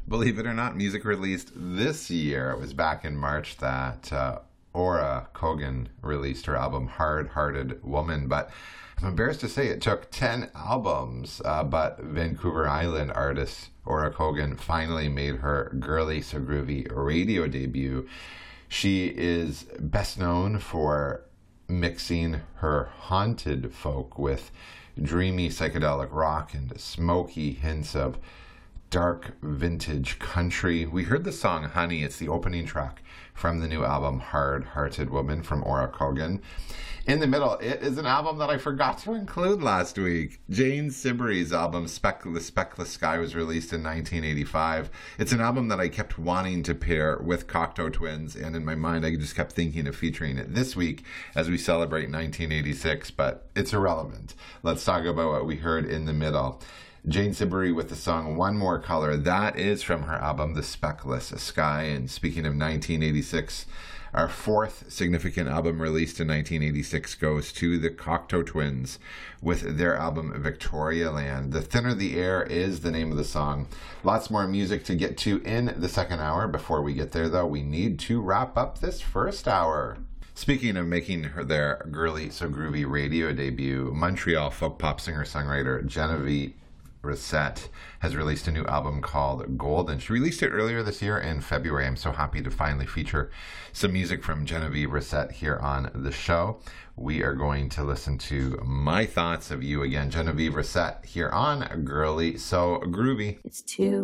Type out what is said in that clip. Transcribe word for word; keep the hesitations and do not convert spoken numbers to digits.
Believe it or not, music released this year. It was back in March that uh, Aura Kogan released her album Hard Hearted Woman, but I'm embarrassed to say it took ten albums, uh, but Vancouver Island artist Aura Kogan finally made her Girly So Groovy radio debut. She is best known for mixing her haunted folk with dreamy psychedelic rock and smoky hints of dark vintage country. We heard the song Honey. It's the opening track from the new album Hard Hearted Woman from Aura Kogan. In the middle, it is an album that I forgot to include last week. Jane Siberry's album Speckless Speckless Sky was released in nineteen eighty-five. It's an album that I kept wanting to pair with Cocteau Twins, and in my mind I just kept thinking of featuring it this week as we celebrate nineteen eighty-six, but it's irrelevant. Let's talk about what we heard in the middle. Jane Siberry with the song One More Color. That is from her album The Speckless Sky. And speaking of nineteen eighty-six, our fourth significant album released in nineteen eighty-six goes to the Cocteau Twins with their album Victoria Land. The Thinner the Air is the name of the song. Lots more music to get to in the second hour. Before we get there, though, we need to wrap up this first hour. Speaking of making her their Girly So Groovy radio debut, Montreal folk pop singer-songwriter Genevieve Rissette has released a new album called Golden. She released it earlier this year in February. I'm so happy to finally feature some music from Genevieve Rissette here on the show. We are going to listen to My Thoughts of You again. Genevieve Rissette here on Girly So Groovy. It's two